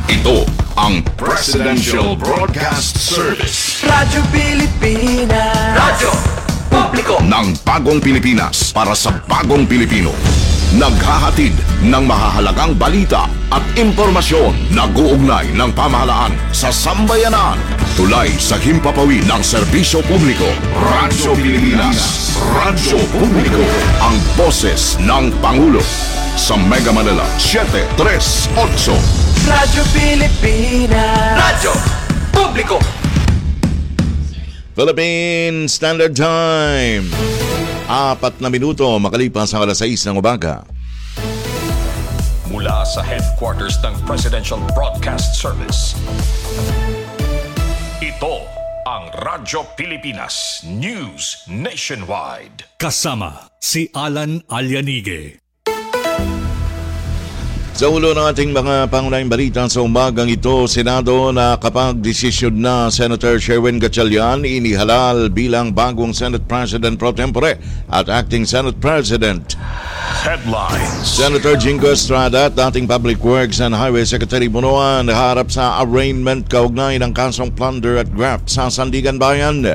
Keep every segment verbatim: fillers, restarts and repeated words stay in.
Ito ang Presidential Broadcast Service. Radyo Pilipinas. Radyo Publiko ng bagong Pilipinas para sa bagong Pilipino. Naghahatid ng mahahalagang balita at impormasyon na guugnay ng pamahalaan sa sambayanan. Tulay sa himpapawid ng serbisyo publiko. Radyo Pilipinas. Radyo Publiko. Ang boses ng Pangulo. Sa Mega Manila, seven three eight. Radyo Pilipinas. Radyo Publiko. Philippine Standard Time. Apat na minuto makalipas ang alas sais ng umaga. Mula sa headquarters ng Presidential Broadcast Service. Ito ang Radyo Pilipinas News Nationwide. Kasama si Alan Alyanige. Sa ulo ng ating mga pangunahing balita sa umagang ito, Senado na kapag desisyon na Senator Sherwin Gatchalian inihalal bilang bagong Senate President pro tempore at Acting Senate President. Headlines. Senator Jingo Estrada at dating Public Works and Highway Secretary Bunuan harap sa arraignment kaugnay ng kasong plunder at graft sa Sandigan Bayan.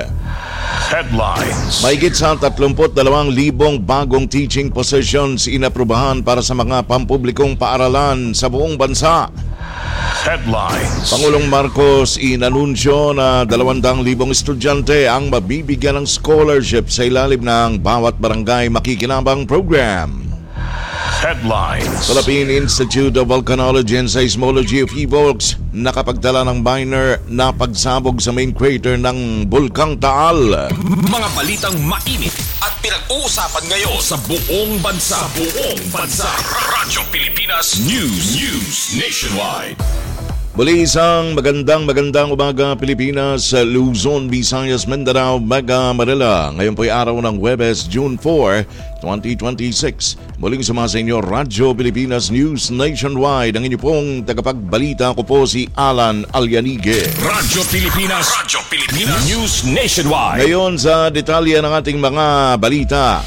Headlines. Mahigit sa thirty-two thousand bagong teaching positions inaprubahan para sa mga pampublikong paaralan sa buong bansa. Headlines. Pangulong Marcos inanunsyo na two thousand estudyante ang mabibigyan ng scholarship sa ilalim ng bawat barangay makikinabang program. Headlines. Philippine Institute of Volcanology and Seismology of I V O L C nakapagdala ng minor na pagsabog sa main crater ng Bulkang Taal. Mga balitang mainit at pinag-uusapan ngayon sa buong bansa. Sa buong bansa. Radyo Pilipinas News. News Nationwide. Muli isang magandang magandang umaga Pilipinas, Luzon, Visayas, Mindanao, Mega Manila. Ngayon po'y araw ng Huwebes, June fourth, twenty twenty-six. Muling sumasa inyo, Radyo Pilipinas News Nationwide. Ang inyo pong tagapagbalita ko po si Alan Alyanige. Radyo Pilipinas. Radyo Pilipinas News Nationwide. Ngayon sa detalye ng ating mga balita.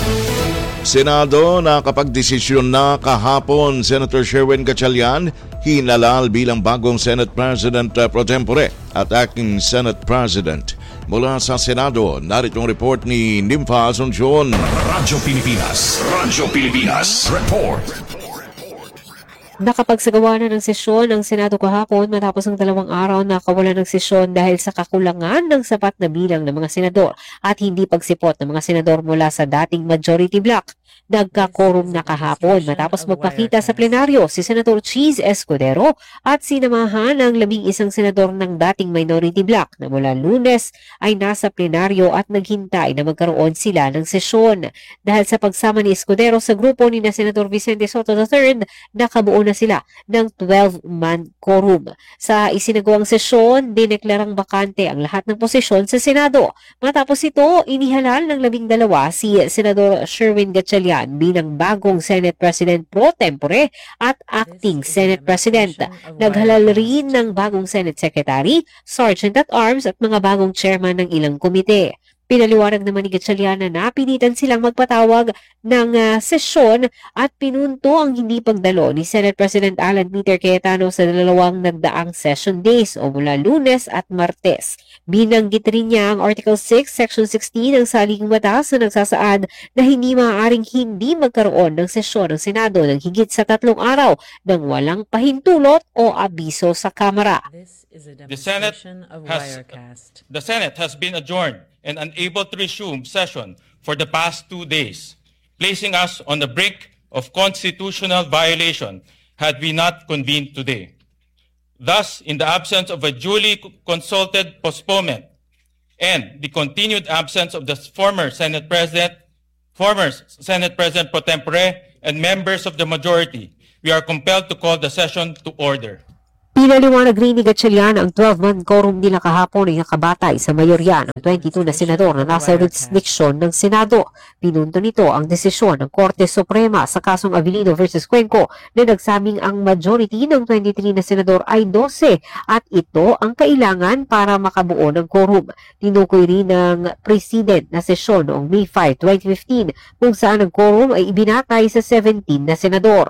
Senado na kapag desisyon na kahapon, Senator Sherwin Gatchalian hinalal bilang bagong Senate President pro tempore at Acting Senate President. Mula sa Senado, narito ang report ni Nympha Asuncion. Radyo Pilipinas. Radyo Pilipinas. Report. Nakapagsagawa na ng sesyon ng Senado kahapon matapos ang dalawang araw na kawalan ng sesyon dahil sa kakulangan ng sapat na bilang ng mga senador at hindi pagsipot ng mga senador mula sa dating majority bloc. Nagka-quorum na kahapon matapos magpakita sa plenaryo si Senator Cheese Escudero at sinamahan ng labing isang senador ng dating minority bloc na mula Lunes ay nasa plenaryo at naghintay na magkaroon sila ng sesyon. Dahil sa pagsama ni Escudero sa grupo ni na Senator Vicente Soto the third, nakabuo na sila ng twelve-man quorum. Sa isinagawang sesyon, dineklarang bakante ang lahat ng posisyon sa Senado. Matapos ito, inihalal ng labing dalawa si Senador Sherwin Gatchalian bilang bagong Senate President pro tempore at Acting Senate President. Naghalal rin ng bagong Senate Secretary, Sergeant at Arms at mga bagong chairman ng ilang komite. Pinaliwanag naman ni Gatchalian na napilitan silang magpatawag ng uh, sesyon at pinunto ang hindi pagdalo ni Senate President Alan Peter Cayetano sa dalawang nagdaang session days o mula Lunes at Martes. Binanggit rin niya ang Article six, Section sixteen ng Saligang Batas na nagsasaad na hindi maaaring hindi magkaroon ng sesyon ng Senado ng higit sa tatlong araw nang walang pahintulot o abiso sa Kamara. The Senate has, the Senate has been adjourned and unable to resume session for the past two days, placing us on the brink of constitutional violation had we not convened today. Thus, in the absence of a duly consulted postponement and the continued absence of the former Senate President, former Senate President pro tempore and members of the majority, we are compelled to call the session to order. Pinaliwanag rin ni Gatchalian ang twelve-man quorum nila kahapon ay nakabatay sa mayorya ng twenty-two na senador na nasa jurisdiksyon ng Senado. Pinunto nito ang desisyon ng Korte Suprema sa kasong Avelino versus Cuenco na nagsabing ang majority ng twenty-three na senador ay twelve at ito ang kailangan para makabuo ng quorum. Tinukoy rin ng President na sesyon noong May fifth, twenty fifteen kung saan ang quorum ay ibinatay sa seventeen na senador.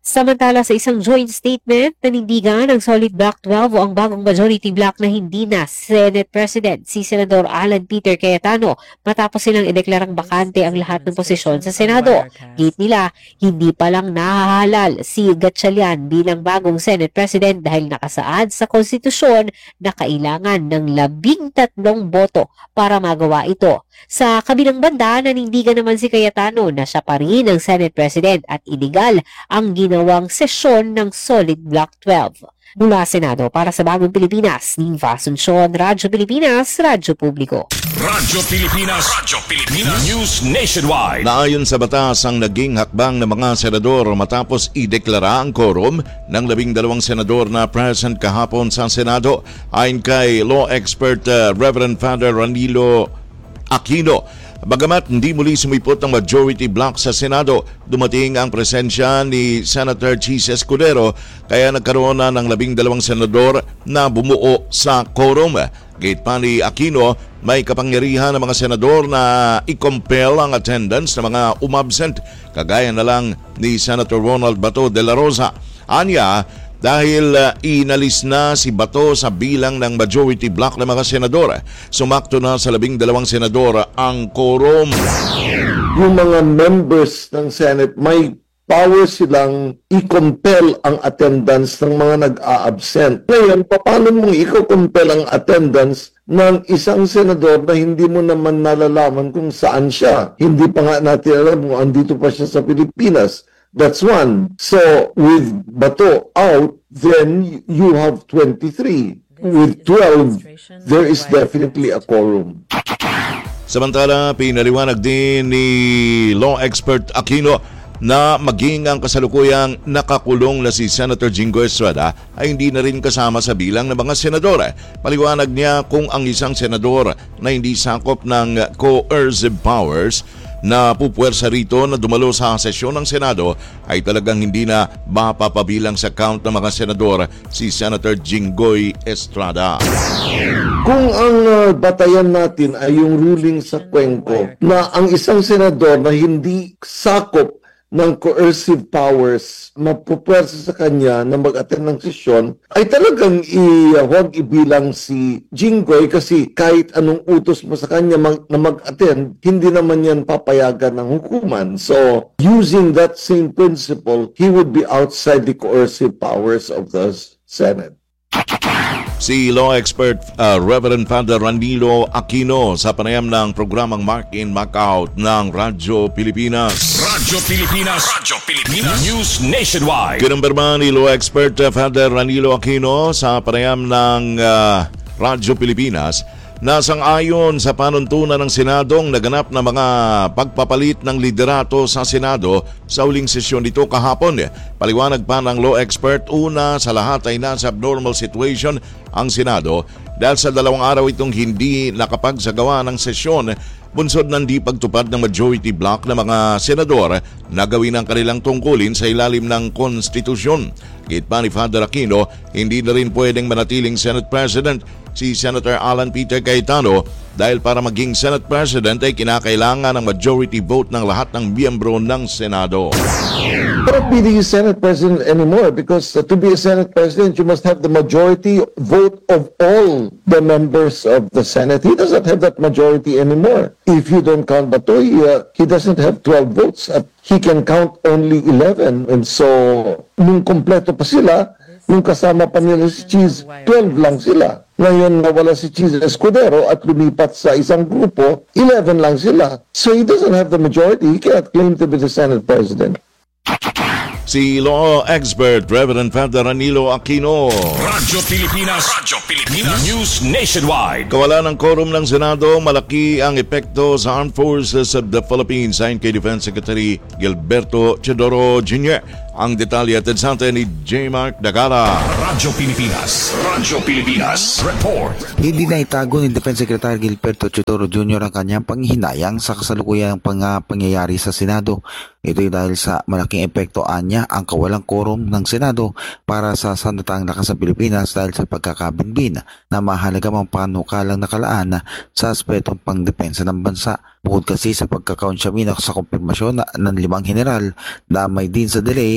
Samantala sa isang joint statement, nanindigan ng Solid Block twelve o ang bagong majority block na hindi na Senate President si Senador Alan Peter Cayetano matapos silang ideklarang bakante ang lahat ng posisyon sa Senado. Gate nila, hindi pa lang nahahalal si Gatchalian bilang bagong Senate President dahil nakasaad sa konstitusyon na kailangan ng labing tatlong boto para magawa ito. Sa kabilang banda, nanindigan naman si Cayetano na siya pa rin ang Senate President at iligal ang ginawang sesyon ng Solid Block twelve. Mula Senado para sa Bagong Pilipinas, Niva Asuncion, Radyo Pilipinas, Radyo Publiko. Radyo Pilipinas, Radyo Pilipinas, News Nationwide. Naayon sa batas ang naging hakbang ng mga senador matapos ideklara ang quorum ng labing dalawang senador na present kahapon sa Senado. Ayon kay law expert uh, Reverend Father Ranilo Aquino, bagamat hindi muli sumipot ang majority block sa Senado, dumating ang presensya ni Senator Chis Escudero kaya nagkaroon na ng labing dalawang senador na bumuo sa quorum. Gate pa ni Aquino, may kapangyarihan ng mga senador na i-compel ang attendance ng mga umabsent, kagaya na lang ni Senator Ronald Bato de la Rosa. Anya, dahil uh, inalis na si Bato sa bilang ng majority block ng mga senador, sumakto na sa labing dalawang senador ang quorum. Yung mga members ng Senate, may power silang i-compel ang attendance ng mga nag-a-absent. Ngayon, paano mong i-compel ang attendance ng isang senador na hindi mo naman nalalaman kung saan siya? Hindi pa nga natin alam kung andito pa siya sa Pilipinas. That's one. So, with Bato out, then you have twenty-three. With twelve, there is definitely a quorum. Samantala, pinaliwanag din ni law expert Aquino na maging ang kasalukuyang nakakulong na si Senator Jingo Estrada ay hindi na rin kasama sa bilang ng mga senador. Paliwanag niya kung ang isang senador na hindi sakop ng coercive powers na pupuwersa rito na dumalo sa sesyon ng Senado ay talagang hindi na mapapabilang sa count ng mga senador si Senator Jinggoy Estrada. Kung ang uh, batayan natin ay yung ruling sa Cuenco na ang isang senador na hindi sakop ng coercive powers mapupuwersa sa kanya na mag-attend ng sesyon, ay talagang i, uh, huwag ibilang si Jinggoy kasi kahit anong utos mo sa kanya mag, na mag-attend, hindi naman yan papayagan ng hukuman. So, using that same principle, he would be outside the coercive powers of the Senate. Si law expert uh, Reverend Father Ranilo Aquino sa panayam ng programang Mark in Mark Out ng Radyo Pilipinas. Radyo Pilipinas, Radyo Pilipinas, News Nationwide. Kinumpirma ni law expert uh, Father Ranilo Aquino sa panayam ng uh, Radyo Pilipinas na sang-ayon sa panuntunan ng Senadong naganap na mga pagpapalit ng liderato sa Senado sa uling sesyon nito kahapon. Paliwanag pa ng law expert, una sa lahat ay nasa abnormal situation ang Senado dahil sa dalawang araw itong hindi nakapagsagawa ng sesyon bunsod ng di pagtupad ng majority block ng mga senador na gawin ang kanilang tungkulin sa ilalim ng konstitusyon. Git pa ni Father Aquino, hindi na rin pwedeng manatiling Senate President si Senator Alan Peter Cayetano dahil para maging Senate President ay kinakailangan ng majority vote ng lahat ng miyembro ng Senado. Not be the Senate President anymore because uh, to be a Senate President, you must have the majority vote of all the members of the Senate. He doesn't have that majority anymore. If you don't count Batoy, uh, he doesn't have twelve votes. At he can count only eleven. And so, nung kompleto pa sila, nung kasama pa nila si Cheese, twelve lang sila. Ngayon nawala si Cheese Escudero at lumipat sa isang grupo, eleven lang sila. So he doesn't have the majority. He cannot claim to be the Senate President. Si law expert Reverend Father Ranilo Aquino. Radyo Pilipinas, Radyo Pilipinas, News Nationwide. Kawalan ng quorum ng Senado, malaki ang epekto sa Armed Forces of the Philippines ayon kay Defense Secretary Gilberto Teodoro Junior Ang detalye at sa atin ni J. Mark Dagala. Radyo Pilipinas, Radyo Pilipinas, Report. Hindi na itago ni Defense Secretary Gilberto Teodoro Junior ang kanyang panghinayang sa kasalukuyang pang, pangyayari sa Senado. Ito'y dahil sa malaking epekto anya ang kawalang quorum ng Senado para sa sandatang lakas sa Pilipinas dahil sa pagkakabinbin na mahalaga mang panukalang nakalaan sa aspetong pangdepensa ng bansa. Bukod kasi sa pagkakaunsyamina sa kumpirmasyon ng limang general, damay din sa delay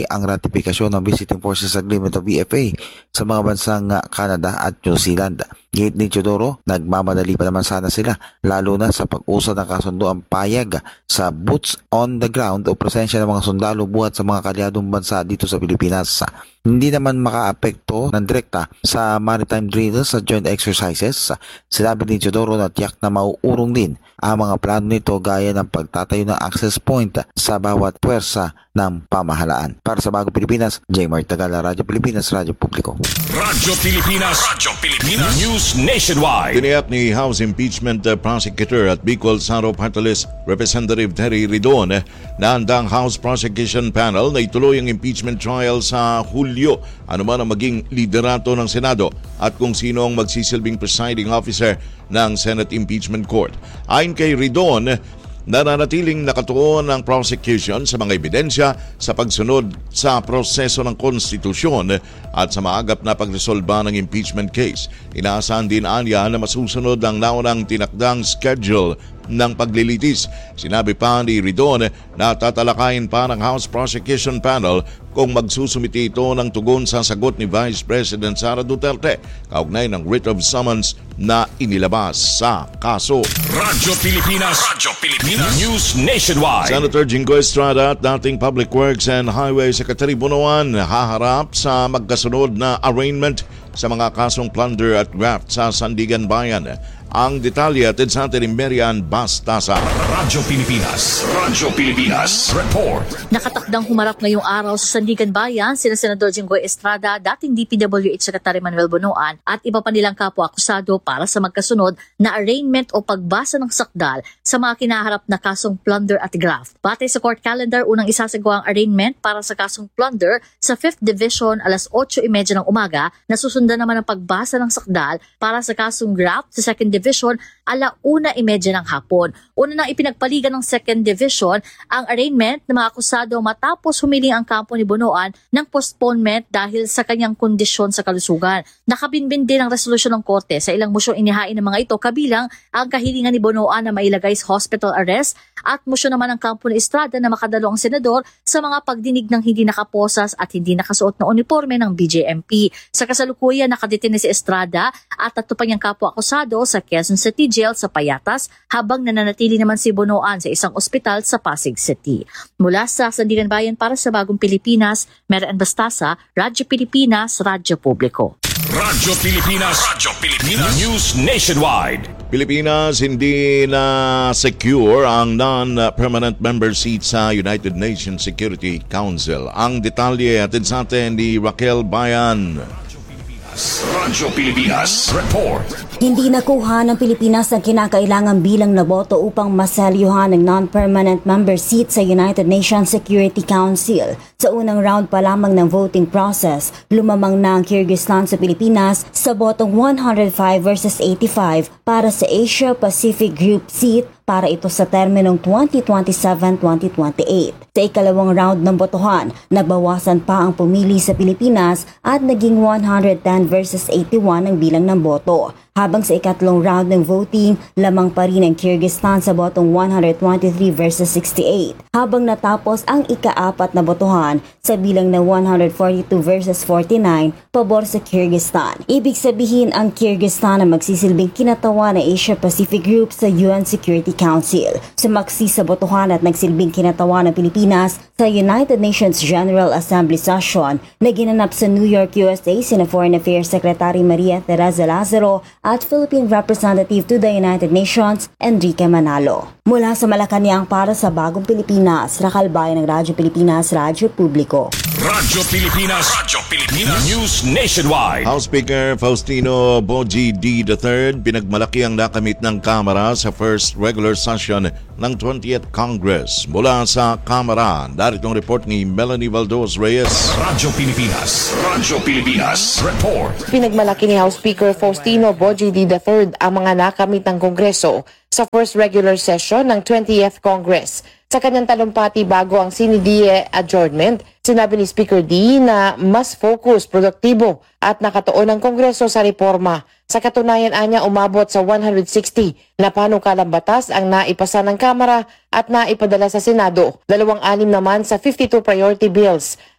ang ratifikasyon ng Visiting Forces Agreement o V F A sa mga bansang Canada at New Zealand. Gate ni Teodoro, nagmamadali pa naman sana sila lalo na sa pag-usad ng kasunduang payag sa boots on the ground o presensya ng mga sundalo buhat sa mga kalyadong bansa dito sa Pilipinas. Hindi naman makaapekto ng direkta sa maritime drills sa joint exercises. Sinabi ni Teodoro na tiyak na mauurong din ang mga plano nito gaya ng pagtatayo ng access point sa bawat puwersa ng pamahalaan. Para sa Bagong Pilipinas, J. Mark Tagala, Radyo Pilipinas, Radyo Publiko. Radyo Pilipinas, Radyo Pilipinas, News Nationwide. Tiniyak ni House Impeachment Prosecutor at Bicol Saro Party List Representative Terry Ridon na handang House Prosecution Panel na ituloy ang impeachment trial sa Hulyo, anuman ang maging liderato ng Senado at kung sino ang magsisilbing presiding officer ng Senate Impeachment Court. Ayon kay Ridon, nananatiling nakatuon ang prosecution sa mga ebidensya sa pagsunod sa proseso ng konstitusyon at sa maagap na pagresolba ng impeachment case. Inaasahan din anya na masusunod ang naunang tinakdang schedule ng paglilitis. Sinabi pa ni Ridon na tatalakayin pa ng House Prosecution Panel kung magsusumiti ito ng tugon sa sagot ni Vice President Sara Duterte kaugnay ng writ of summons na inilabas sa kaso. Radyo Pilipinas, Radyo Pilipinas, News Nationwide. Senator Jingo Estrada at dating Public Works and Highway Secretary Bunoan haharap sa magkasunod na arraignment sa mga kasong plunder at graft sa Sandigan Bayan. Ang detalye atid sa atin ni Marian Bastasa. Radyo Pilipinas, Radyo Pilipinas, report. Nakatakdang humarap ngayong araw sa Sandigan Bayan sina Senador Jinggoy Estrada, dating D P W H Secretary Manuel Bunoan at iba pa nilang kapwa-akusado para sa magkasunod na arraignment o pagbasa ng sakdal sa mga kinaharap na kasong plunder at graft. Batay sa court calendar, unang isasagawa ang arraignment para sa kasong plunder sa fifth Division alas otso trenta ng umaga, nasusundan naman ang pagbasa ng sakdal para sa kasong graft sa second Division ala una trenta ng hapon. Una nang ipinagpaligan ng second Division ang arraignment ng mga akusado matapos humiling ang kampo ni Bunoan ng postponement dahil sa kanyang kondisyon sa kalusugan. Nakabinbin din ang resolusyon ng korte sa ilang mosyong inihain ng mga ito, kabilang ang kahilingan ni Bunoan na mailagay sa hospital arrest at mosyon naman ng kampo ni Estrada na makadalo ang senador sa mga pagdinig ng hindi nakaposas at hindi nakasuot na uniforme ng B J M P. Sa kasalukuyan, nakadetene si Estrada at tatlo pa niyang kapwa-akusado sa Quezon City Jail sa Payatas, habang nananatili naman si Bunoan sa isang ospital sa Pasig City. Mula sa Sandigan Bayan para sa Bagong Pilipinas, Marian Bastasa, Radyo Pilipinas, Radyo Publiko. Radyo Pilipinas, Radyo Pilipinas, News Nationwide. Pilipinas, hindi na secure ang non-permanent member seat sa United Nations Security Council. Ang detalye atid sa atin ni Raquel Bayan. Radyo Pilipinas, report. Hindi nakuha ng Pilipinas ang kinakailangang bilang na boto upang masalyuhan ng non-permanent member seat sa United Nations Security Council. Sa unang round pa lamang ng voting process, lumamang na ang Kyrgyzstan sa Pilipinas sa botong one hundred five versus eighty-five para sa Asia Pacific Group seat para ito sa terminong twenty twenty-seven to twenty twenty-eight. Sa ikalawang round ng botohan, nabawasan pa ang pumili sa Pilipinas at naging one hundred ten versus eighty-one ang bilang ng boto. Habang sa ikatlong round ng voting, lamang pa rin ang Kyrgyzstan sa botong one hundred twenty-three versus sixty-eight. Habang natapos ang ikaapat na botohan sa bilang na one hundred forty-two versus forty-nine, pabor sa Kyrgyzstan. Ibig sabihin ang Kyrgyzstan ang magsisilbing kinatawa ng Asia Pacific Group sa U N Security Council. Sumaksi sa botohan at nagsilbing kinatawa ng Pilipinas sa United Nations General Assembly session na ginanap sa New York, U S A sina Foreign Affairs Secretary Maria Teresa Lazaro at Philippine Representative to the United Nations, Enrique Manalo. Mula sa Malacanang para sa Bagong Pilipinas, Raquel Bayan ng Radyo Pilipinas, Radyo Publiko. Radyo Pilipinas, Radyo Pilipinas, News Nationwide. House Speaker Faustino Boji D the third pinagmalaki ang nakamit ng Kamara sa first regular session ng twentieth Congress. Mula sa Kamara, daritong report ni Melanie Valdos Reyes. Radyo Pilipinas, Radyo Pilipinas, report. Pinagmalaki ni House Speaker Faustino Boji D the third ang mga nakamit ng Kongreso sa first regular session ng twentieth Congress. Sa kanyang talumpati bago ang sinidie adjournment, sinabi ni Speaker D na mas focus, produktibo at nakatuon ang Kongreso sa reforma. Sa katunayan anya umabot sa one hundred sixty na panukalang batas ang naipasa ng Kamara at naipadala sa Senado. Dalawang anim naman sa fifty-two priority bills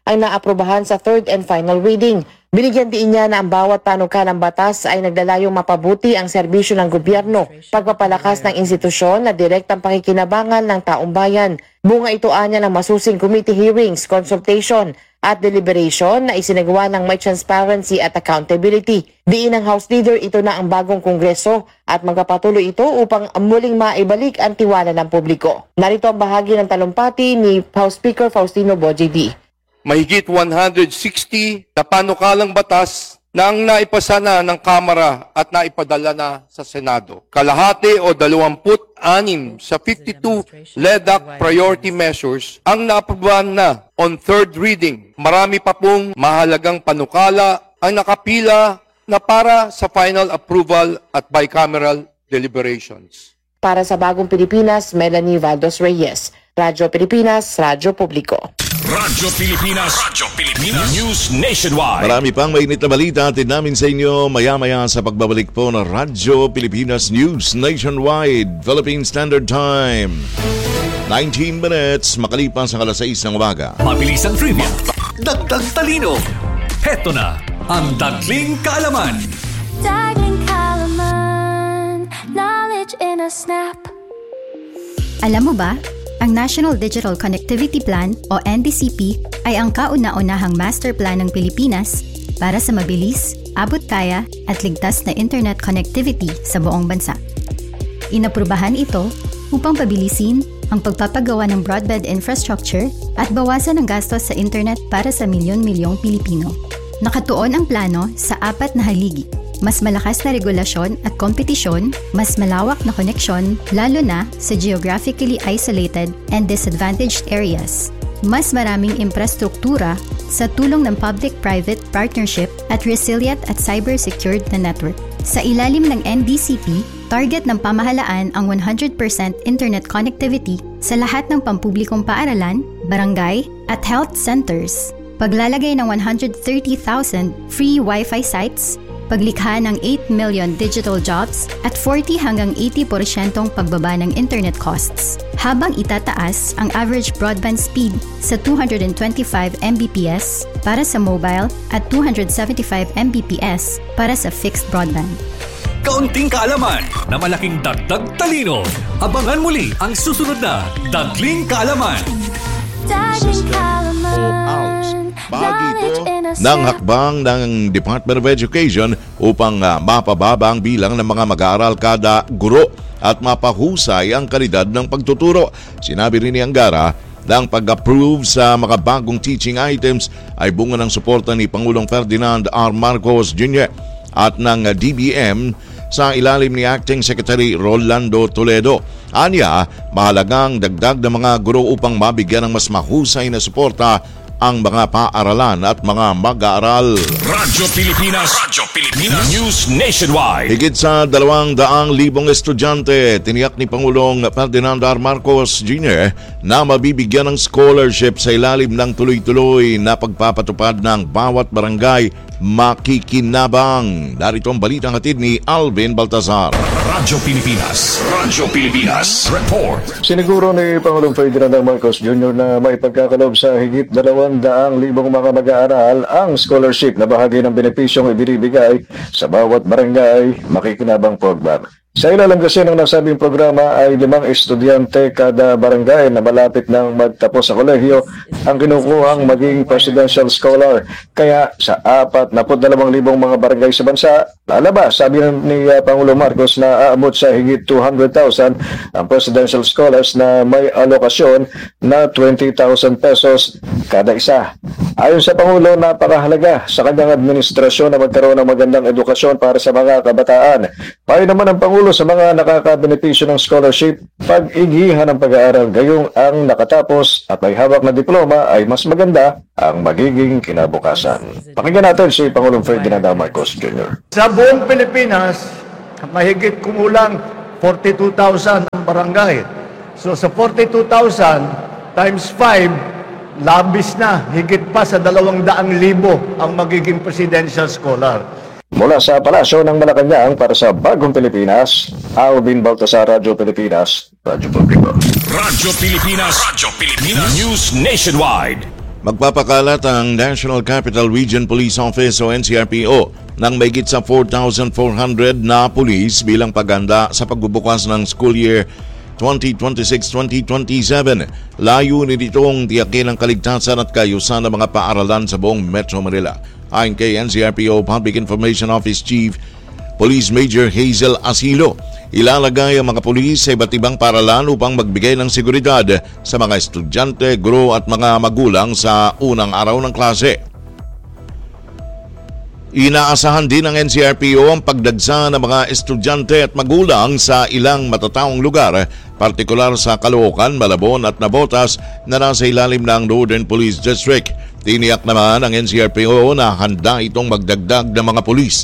ang naaprubahan sa third and final reading. Binigyan din niya na ang bawat panukalang batas ay naglalayong mapabuti ang serbisyo ng gobyerno, pagpapalakas ng institusyon na direktang pakikinabangan ng taong bayan. Bunga ito anya ng masusing committee hearings, consultation at deliberation na isinagawa ng may transparency at accountability. Diin ng House Leader, ito na ang bagong Kongreso at magpapatuloy ito upang muling maibalik ang tiwala ng publiko. Narito ang bahagi ng talumpati ni House Speaker Faustino Boji D. Mahigit one hundred sixty na panukalang batas na ang naipasa na ng Kamara at naipadala na sa Senado. Kalahati o dalawampu't anim sa fifty-two L E D A C priority measures ang naaprobahan na on third reading. Marami pa pong mahalagang panukala ang nakapila na para sa final approval at bicameral deliberations. Para sa Bagong Pilipinas, Melanie Valdos Reyes. Radyo Pilipinas, Radyo Publiko. Radyo Pilipinas, Radyo Pilipinas, News Nationwide. Marami pang mainit na balita atin namin sa inyo maya-maya sa pagbabalik po ng Radyo Pilipinas News Nationwide, Philippine Standard Time. nineteen minutes, makalipas ang alas sais ng umaga. Mabilis ang trivia, dagdag talino. Heto na ang Dagling Kaalaman. Dagling Kaalaman, knowledge in a snap. Alam mo ba? Ang National Digital Connectivity Plan o N D C P ay ang kauna-unahang master plan ng Pilipinas para sa mabilis, abot-kaya at ligtas na internet connectivity sa buong bansa. Inaprubahan ito upang pabilisin ang pagpapagawa ng broadband infrastructure at bawasan ang gastos sa internet para sa milyon-milyong Pilipino. Nakatuon ang plano sa apat na haligi. Mas malakas na regulasyon at kompetisyon, mas malawak na koneksyon, lalo na sa geographically isolated and disadvantaged areas. Mas maraming infrastruktura sa tulong ng public-private partnership at resilient at cyber-secured na network. Sa ilalim ng N D C P, target ng pamahalaan ang one hundred percent internet connectivity sa lahat ng pampublikong paaralan, barangay at health centers. Paglalagay ng one hundred thirty thousand free Wi-Fi sites, paglikha ng eight million digital jobs at forty hanggang eighty porsyentong pagbaba ng internet costs, habang itataas ang average broadband speed sa two hundred twenty-five megabits per second para sa mobile at two hundred seventy-five megabits per second para sa fixed broadband. Kaunting kaalaman na malaking dagdag talino. Abangan muli ang susunod na Dagling Kaalaman. Dagling Kaalaman, Bahagi ito ng hakbang ng Department of Education upang uh, mapababa ang bilang ng mga mag-aaral kada guro at mapahusay ang kalidad ng pagtuturo. Sinabi rin ni Angara na ang pag-approve sa mga bagong teaching items ay bunga ng suporta ni Pangulong Ferdinand R. Marcos Junior at ng uh, D B M sa ilalim ni Acting Secretary Rolando Toledo. Anya, mahalagang dagdag ng mga guro upang mabigyan ng mas mahusay na suporta ang mga paaralan at mga mag-aaral. Radyo Pilipinas, Radyo Pilipinas, News Nationwide. Higit sa dalawang daang libong estudyante, tiniyak ni Pangulong Ferdinand R. Marcos Junior na mabibigyan ng scholarship sa ilalim ng tuloy-tuloy na pagpapatupad ng bawat barangay makikinabang. Narito ang balitang hatid ni Alvin Baltazar. Radyo Pilipinas, Radyo Pilipinas, Report. Siniguro ni Pangulong Ferdinand R. Marcos Junior na may pagkakalob sa higit dalawang daang libong mga mag-aaral ang scholarship na bahagi ng benepisyong ibinibigay sa bawat barangay makikinabang program. Sa ilalim kasi ng nasabing programa ay limang estudyante kada barangay na malapit ng magtapos sa kolehiyo ang kinukuhang maging presidential scholar. Kaya sa apat na dalawang libong mga barangay sa bansa, lalabas, sabi ni uh, Pangulong Marcos na aabot sa higit two hundred thousand ang presidential scholars na may alokasyon na twenty thousand pesos kada isa. Ayon sa Pangulo, napakahalaga sa kanyang administrasyon na magkaroon ng magandang edukasyon para sa mga kabataan. Payo naman ang Pangulo sa mga nakakabenepisyo ng scholarship, pag-igihan ng pag-aaral gayong ang nakatapos at may hawak na diploma ay mas maganda ang magiging kinabukasan. Pakinggan natin si Pangulong Ferdinand R. Marcos Junior Sa buong Pilipinas, mahigit kumulang forty-two thousand ang barangay. So sa forty-two thousand times five, labis na, higit pa sa dalawang daang libo ang magiging presidential scholar. Mula sa Palasyo ng Malacanang para sa Bagong Pilipinas, Alvin Baltasar, Radyo Pilipinas, Radyo Publiko. Radyo Pilipinas, Radyo Pilipinas, News Nationwide. Magpapakalat ang National Capital Region Police Office o N C R P O ng mahigit sa four thousand four hundred na pulis bilang paghanda sa pagbubukas ng school year twenty twenty-six twenty twenty-seven. Layunin itong tiyakin ang kaligtasan at kaayusan ng mga paaralan sa buong Metro Manila. Ayon kay N C R P O Public Information Office Chief Police Major Hazel Asilo, ilalagay ang mga pulis sa iba't ibang paaralan upang magbigay ng seguridad sa mga estudyante, guro at mga magulang sa unang araw ng klase. Inaasahan din ng N C R P O ang pagdagsa ng mga estudyante at magulang sa ilang matataong lugar, partikular sa Caloocan, Malabon at Navotas na nasa ilalim ng Northern Police District. Tiniyak naman ng N C R P O na handa itong magdagdag ng mga pulis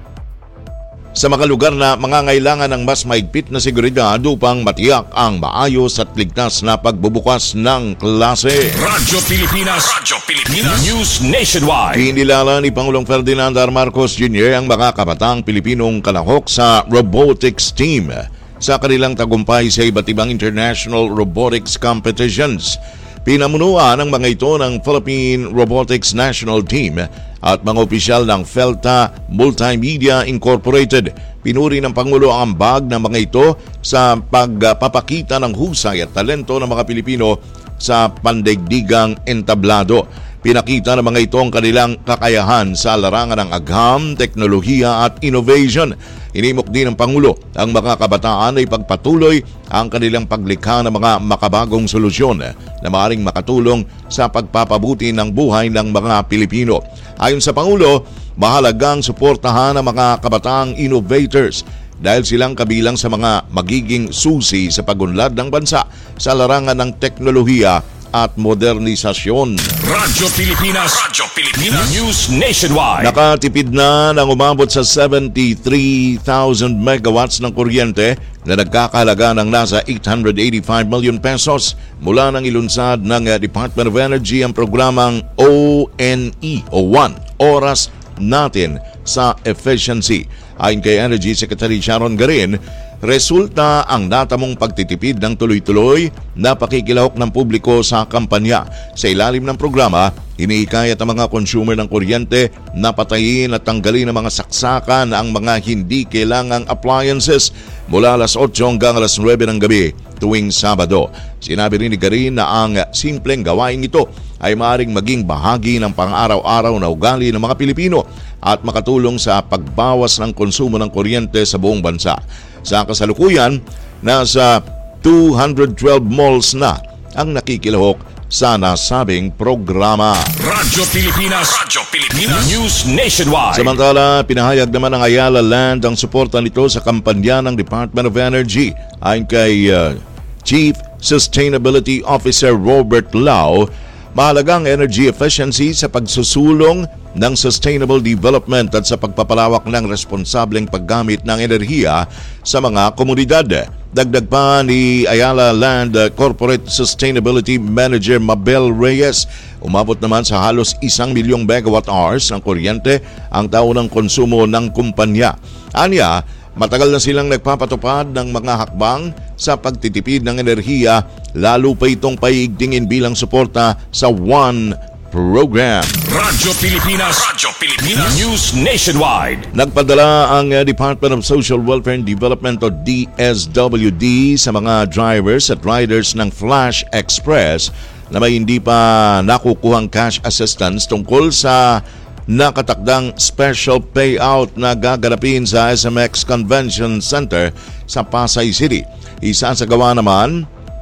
sa mga lugar na mangangailangan ng mas maigpit na seguridad upang matiyak ang maayos at ligtas na pagbubukas ng klase. Radyo Pilipinas, Radyo Pilipinas, News Nationwide. Kinilala ni Pangulong Ferdinand R. Marcos Junior ang mga kabatang Pilipinong kalahok sa robotics team sa kanilang tagumpay sa iba't ibang international robotics competitions. Pinamunuan ng mga ito ng Philippine Robotics National Team at mga opisyal ng Felta Multimedia Incorporated. Pinuri ng Pangulo ang ambag ng mga ito sa pagpapakita ng husay at talento ng mga Pilipino sa pandaigdigang entablado. Pinakita ng mga ito ang kanilang kakayahan sa larangan ng agham, teknolohiya at innovation. Inimok din ng Pangulo ang mga kabataan ay pagpatuloy ang kanilang paglikha ng mga makabagong solusyon na maaaring makatulong sa pagpapabuti ng buhay ng mga Pilipino. Ayon sa Pangulo, mahalagang suportahan ang mga kabataang innovators dahil silang kabilang sa mga magiging susi sa pagunlad ng bansa sa larangan ng teknolohiya at modernisasyon. Radyo Pilipinas, Radyo Pilipinas, News Nationwide. Nakatipid na ng umabot sa seventy-three thousand megawatts ng kuryente na nagkakahalaga ng nasa eight hundred eighty-five million pesos mula ng ilunsad ng Department of Energy ang programang O N E o One, Oras Natin sa Efficiency. Ayon kay Energy Secretary Sharon Garin, resulta ang natamong pagtitipid ng tuloy-tuloy na pakikilahok ng publiko sa kampanya. Sa ilalim ng programa, iniikayat ang mga consumer ng kuryente na patayin at tanggalin ang mga saksakan ang mga hindi kailangang appliances mula alas otso hanggang alas nuwebe ng gabi tuwing Sabado. Sinabi rin ni Garin na ang simpleng gawain ito ay maaaring maging bahagi ng pang-araw-araw na ugali ng mga Pilipino at makatulong sa pagbawas ng konsumo ng kuryente sa buong bansa. Sa kasalukuyan, nasa two hundred twelve malls na ang nakikilahok sa nasabing programa. Radyo Pilipinas, Radyo Pilipinas, News Nationwide. Samantala, pinahayag naman ng Ayala Land ang suporta nito sa kampanya ng Department of Energy. Ayon kay uh, Chief Sustainability Officer Robert Lau, mahalagang energy efficiency sa pagsusulong ng sustainable development at sa pagpapalawak ng responsableng paggamit ng enerhiya sa mga komunidad. Dagdag pa ni Ayala Land Corporate Sustainability Manager Mabel Reyes, umabot naman sa halos isang milyong megawatt hours ng kuryente ang taunang konsumo ng kumpanya. Anya, matagal na silang nagpapatupad ng mga hakbang sa pagtitipid ng enerhiya, lalo pa itong paiigtingin bilang suporta sa One Program. Radyo Pilipinas, Radyo Pilipinas, News Nationwide. Nagpadala ang Department of Social Welfare and Development o D S W D sa mga drivers at riders ng Flash Express na may hindi pa nakukuhang cash assistance tungkol sa nakatakdang special payout na gaganapin sa S M X Convention Center sa Pasay City. Isa sa gawa naman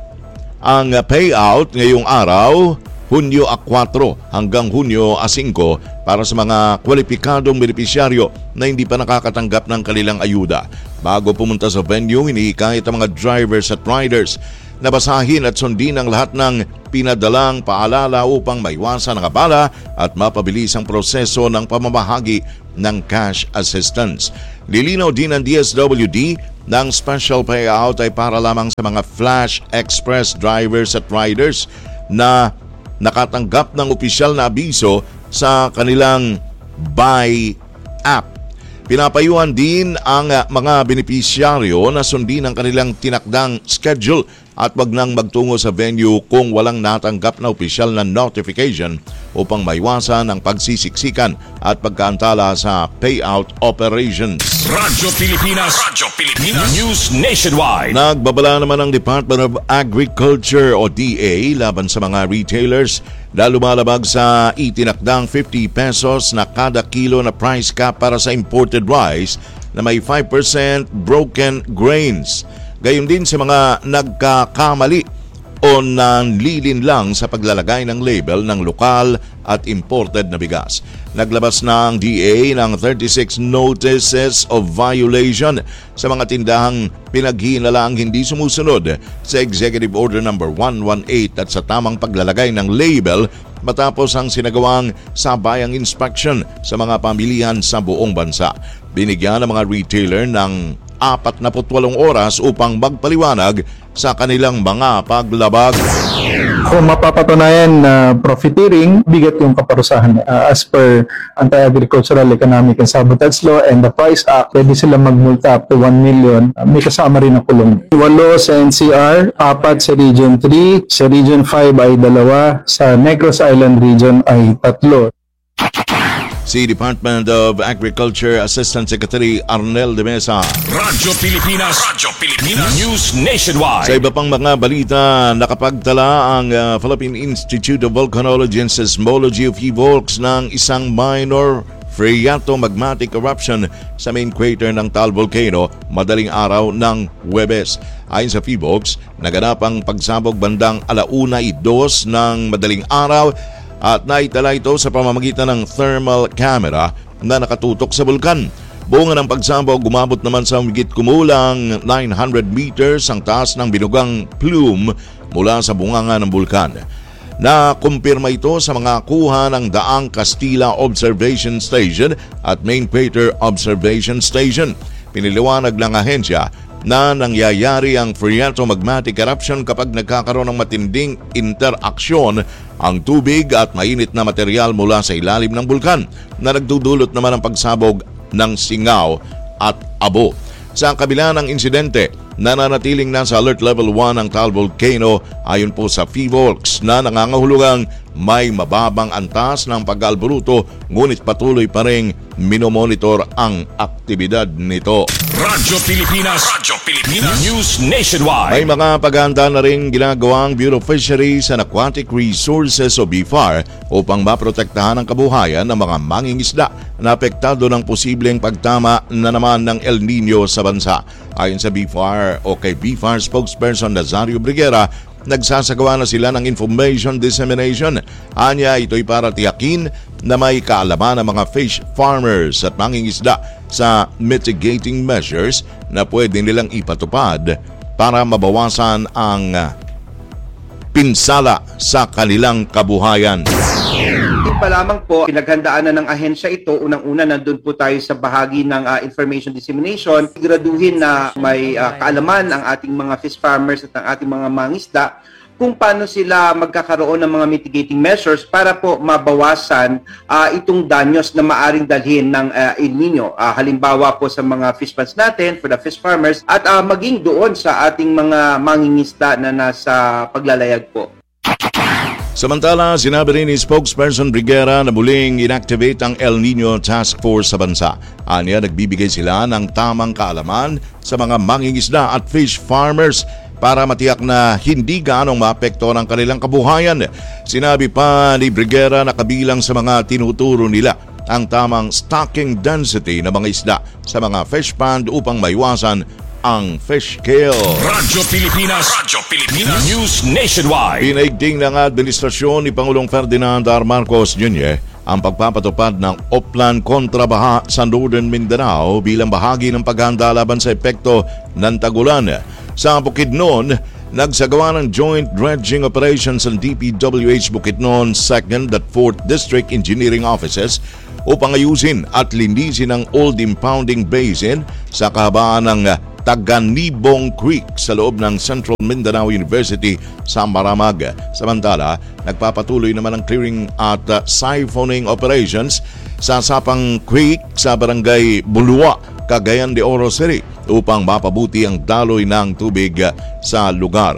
ang payout ngayong araw, Hunyo four hanggang Hunyo five para sa mga kwalipikadong benepisyaryo na hindi pa nakakatanggap ng kanilang ayuda. Bago pumunta sa venue, hinihikayat ang mga drivers at riders na basahin at sundin ang lahat ng pinadalang paalala upang maiwasan ang abala at mapabilis ang proseso ng pamamahagi ng cash assistance. Lilinaw din ng D S W D na ang special payout ay para lamang sa mga Flash Express drivers at riders na nakatanggap ng opisyal na abiso sa kanilang Buy app. Pinapayuhan din ang mga benepisyaryo na sundin ang kanilang tinakdang schedule at wag nang magtungo sa venue kung walang natanggap na opisyal na notification upang maiwasan ang pagsisiksikan at pagkaantala sa payout operations. Radyo Pilipinas, Radyo Pilipinas News Nationwide. Nagbabala naman ang Department of Agriculture o D A laban sa mga retailers na lumalabag sa itinakdang fifty pesos na kada kilo na price cap para sa imported rice na may five percent broken grains. Gayon din sa mga nagkakamali o nanlilin lang sa paglalagay ng label ng lokal at imported na bigas. Naglabas na ang D A ng thirty-six notices of violation sa mga tindahang pinaghinalaang hindi sumusunod sa Executive Order number one eighteen at sa tamang paglalagay ng label matapos ang sinagawang sabayang inspection sa mga pamilihan sa buong bansa. Binigyan ng mga retailer ng apat na putwalong oras upang magpaliwanag sa kanilang mga paglabag. Kung mapapatunayan na uh, profiteering, bigat yung kaparusahan. Uh, as per Anti-Agricultural Economic and Sabotage Law and the Price Act, pwede sila magmulta up to one million. Uh, may kasama rin na kulong. Walo sa N C R, apat sa Region three, sa Region five ay dalawa, sa Negros Island Region ay tatlo. Si Department of Agriculture Assistant Secretary Arnel de Mesa. Radyo Pilipinas, Radyo Pilipinas News Nationwide. Sa iba pang mga balita, nakapagtala ang uh, Philippine Institute of Volcanology and Seismology of PHIVOLCS ng isang minor phreatomagmatic eruption sa main crater ng Taal Volcano madaling araw ng Huwebes. Ayon sa PHIVOLCS, naganap ang pagsabog bandang alauna idos ng madaling araw at naitala ito sa pamamagitan ng thermal camera na nakatutok sa bulkan. Bunga ng pagsabog, gumabot naman sa humigit kumulang nine hundred meters ang taas ng binugang plume mula sa bunganga ng bulkan. Nakumpirma ito sa mga kuha ng Daang Castilla Observation Station at Main Crater Observation Station. Piniliwanag ng ahensya na nangyayari ang phreatomagmatic eruption kapag nagkakaroon ng matinding interaksyon ang tubig at mainit na material mula sa ilalim ng bulkan na nagdudulot naman ng pagsabog ng singaw at abo. Sa kabila ng insidente, nananatiling nasa alert level one ang Taal Volcano ayon po sa PHIVOLCS na nangangahulugang may mababang antas ng pag-alburuto ngunit patuloy pa ring minomonitor ang aktibidad nito. Radyo Pilipinas, Radyo Pilipinas News Nationwide. May mga paghahanda na rin ginagawang Bureau of Fisheries and Aquatic Resources o B F A R upang maprotektahan ang kabuhayan ng mga mangingisda na apektado ng posibleng pagtama na naman ng El Nino sa bansa. Ayon sa B F A R o kay B F A R spokesperson Nazario Briguera, nagsasagawa na sila ng information dissemination. Anya, ito'y para tiyakin na may kaalaman ng mga fish farmers at mangingisda sa mitigating measures na pwede nilang ipatupad para mabawasan ang pinsala sa kanilang kabuhayan. Hindi pa lamang po, pinaghandaan na ng ahensya ito. Unang-una, nandun po tayo sa bahagi ng uh, information dissemination. Siguraduhin na may uh, kaalaman ang ating mga fish farmers at ang ating mga mangisda kung paano sila magkakaroon ng mga mitigating measures para po mabawasan uh, itong danyos na maaring dalhin ng uh, El Nino. Uh, halimbawa po sa mga fish ponds natin, for the fish farmers, at uh, maging doon sa ating mga mangingisda na nasa paglalayag po. Samantala, sinabi rin ni spokesperson Briguera na muling inactivate ang El Nino Task Force sa bansa. Anya, nagbibigay sila ng tamang kaalaman sa mga mangingisda at fish farmers para matiyak na hindi gaanong maapekto ng kanilang kabuhayan. Sinabi pa ni Briguera na kabilang sa mga tinuturo nila ang tamang stocking density ng mga isda sa mga fish pond upang maiwasan ang fish kill. Radyo Pilipinas, Radyo Pilipinas News Nationwide. Pinaigting ng administrasyon ni Pangulong Ferdinand R. Marcos Junior ang pagpapatupad ng Oplan kontrabaha sa Northern Mindanao bilang bahagi ng paghahanda laban sa epekto ng tagulan. Sa Bukidnon, nagsagawa ng joint dredging operations ng D P W H Bukidnon second at fourth District Engineering Offices upang ayusin at linisin ang old impounding basin sa kahabaan ng Taganibong Creek sa loob ng Central Mindanao University sa Maramag. Samantala, nagpapatuloy naman ang clearing at uh, siphoning operations sa Sapang Creek sa Barangay Bulua, Cagayan de Oro City upang mapabuti ang daloy ng tubig sa lugar.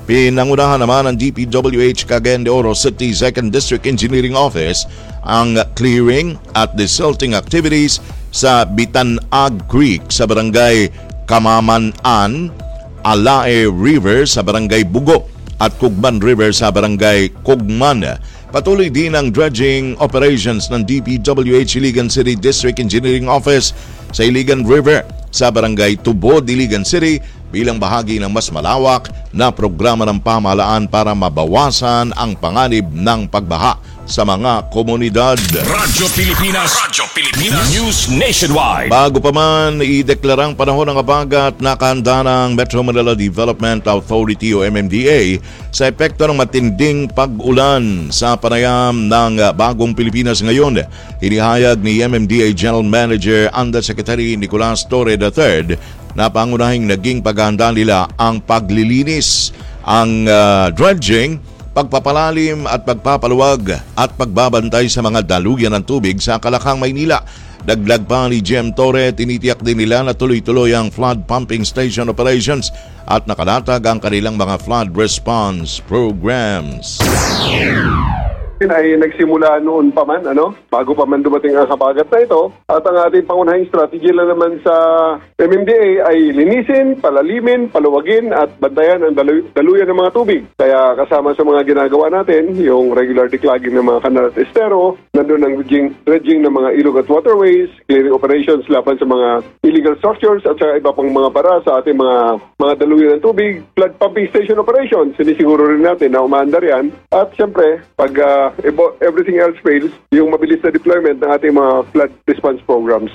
Pinangunahan naman ng D P W H Cagayan de Oro City second District Engineering Office ang clearing at desilting activities sa Bitanag Creek sa barangay Kamaman-an, Alae River sa barangay Bugo at Kugman River sa barangay Kugman. Patuloy din ang dredging operations ng D P W H Iligan City District Engineering Office sa Iligan River sa barangay Tubod, Iligan City bilang bahagi ng mas malawak na programa ng pamahalaan para mabawasan ang panganib ng pagbaha sa mga komunidad. Radyo Pilipinas, Radyo Pilipinas, News Nationwide. Bago pa man ideklarang panahon ng abagat, nakahanda ng Metro Manila Development Authority o M M D A sa epekto ng matinding pag-ulan sa panayam ng Bagong Pilipinas ngayon. Inihayag ni M M D A General Manager Undersecretary Nicolas Torre the third na pangunahing naging paghahanda nila ang paglilinis, ang uh, dredging, pagpapalalim at pagpapaluwag at pagbabantay sa mga daluyan ng tubig sa Kalakang, Maynila. Dagdag pa ni G M Torre, tinitiyak din nila na tuloy-tuloy ang flood pumping station operations at nakalatag ang kanilang mga flood response programs. Ay nagsimula noon pa man, ano, bago pa man dumating ang habagat na ito. At ang ating pangunahing strategy lang naman sa M M D A ay linisin, palalimin, paluwagin at bantayan ang dalu- daluyan ng mga tubig. Kaya kasama sa mga ginagawa natin, yung regular declogging ng mga kanal at estero, nandun ang dredging, dredging ng mga ilog at waterways, clearing operations laban sa mga illegal structures at sa iba pang mga para sa ating mga mga daluyan ng tubig, flood pumping station operations. Sinisiguro rin natin na umaandar yan. At syempre, pag uh, if everything else fails, yung mabilis na deployment ng ating mga flood response programs.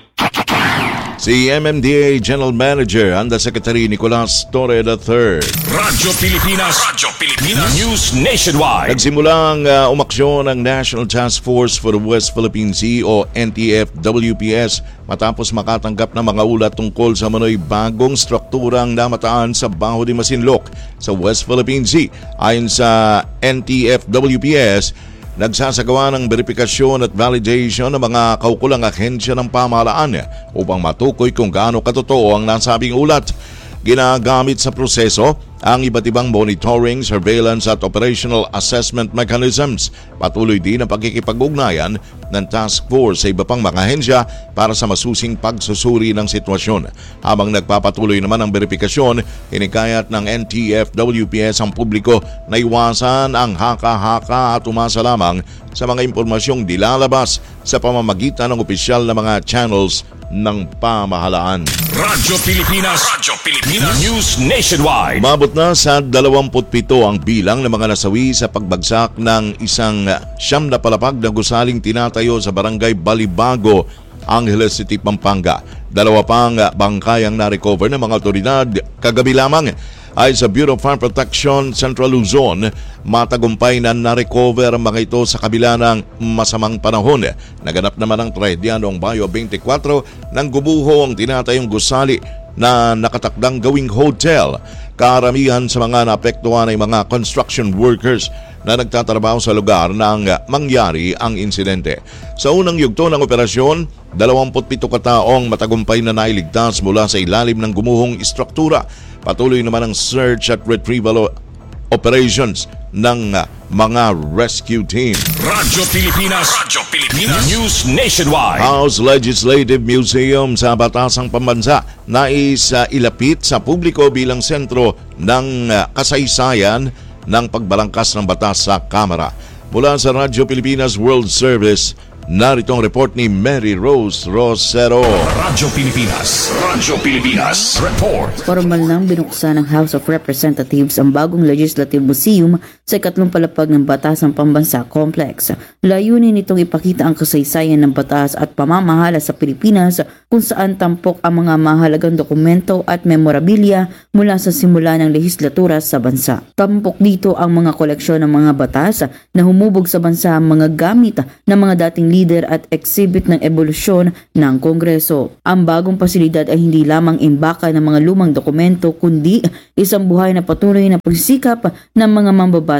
Si M M D A General Manager Undersecretary Nicolas Torre the third. Radyo Pilipinas, Radyo Pilipinas, News Nationwide. Nagsimulang uh, umaksyon ang National Task Force for the West Philippine Sea o N T F W P S matapos makatanggap ng mga ulat tungkol sa manoy bagong strukturang namataan sa Baho de Masinloc sa West Philippine Sea. Ayon sa N T F W P S, nagsasagawa ng verifikasyon at validation ng mga kaukulang ahensya ng pamahalaan upang matukoy kung gaano katotoo ang nasabing ulat. Ginagamit sa proseso ang iba't ibang monitoring, surveillance at operational assessment mechanisms. Patuloy din ang pagkikipag-ugnayan ng task force sa iba pang mga ahensya para sa masusing pagsusuri ng sitwasyon. Habang nagpapatuloy naman ang verifikasyon, inikayat ng N T F W P S ang publiko na iwasan ang haka-haka at umasa lamang sa mga impormasyong dilalabas sa pamamagitan ng opisyal na mga channels ng pamahalaan. Radyo Pilipinas, Radyo Pilipinas, News Nationwide. Mabot na sa dalawampu't pito ang bilang ng mga nasawi sa pagbagsak ng isang siyam na palapag na gusaling tinatayo sa barangay Balibago, Angeles City, Pampanga. Dalawa pang bangkayang na-recover ng mga otoridad kagabi lamang. Ay sa Bureau of Fire Protection Central Luzon, matagumpay na na-recover ang mga ito sa kabila ng masamang panahon. Naganap naman ang trahedya noong Mayo twenty-four nang gumuho ang tinatayong gusali na nakatakdang gawing hotel. Karamihan sa mga naapektuhan ay mga construction workers na nagtatrabaho sa lugar nang mangyari ang insidente. Sa unang yugto ng operasyon, dalawampu't pito kataong matagumpay na nailigtas mula sa ilalim ng gumuhong istruktura. Patuloy naman ang search at retrieval operations ng mga rescue team. Radyo Pilipinas, Radyo Pilipinas, News Nationwide. House Legislative Museum sa Batasang Pambansa nais uh, ilapit sa publiko bilang sentro ng uh, kasaysayan ng pagbalangkas ng batas sa Kamara. Mula sa Radyo Pilipinas World Service, narito ang report ni Mary Rose Rosero. Radyo Pilipinas, Radyo Pilipinas Report. Formal nang binuksan ng House of Representatives ang bagong Legislative Museum sa ikatlong palapag ng Batasang Pambansa Complex. Layunin nitong ipakita ang kasaysayan ng batas at pamamahala sa Pilipinas kung saan tampok ang mga mahalagang dokumento at memorabilia mula sa simula ng lehislatura sa bansa. Tampok dito ang mga koleksyon ng mga batas na humubog sa bansa, mga gamit ng mga dating leader at exhibit ng ebolusyon ng Kongreso. Ang bagong pasilidad ay hindi lamang imbaka ng mga lumang dokumento kundi isang buhay na patuloy na pagsisikap ng mga mambabatas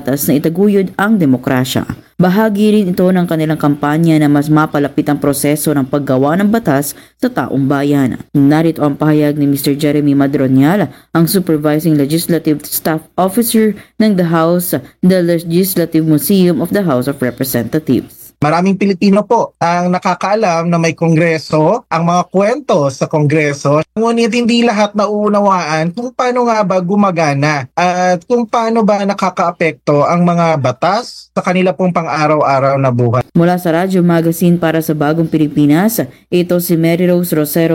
patas na itaguyod ang demokrasya. Bahagi rin ito ng kanilang kampanya na mas mapalapit ang proseso ng paggawa ng batas sa taong bayan. Narito ang pahayag ni Mister Jeremy Madronial, ang Supervising Legislative Staff Officer ng the House, the Legislative Museum of the House of Representatives. Maraming Pilipino po ang nakakaalam na may kongreso, ang mga kwento sa kongreso, ngunit hindi lahat nauunawaan kung paano nga ba gumagana at kung paano ba nakakaapekto ang mga batas sa kanila pong pang-araw-araw na buhay. Mula sa Radyo Magazine para sa Bagong Pilipinas, ito si Mary Rose Rosero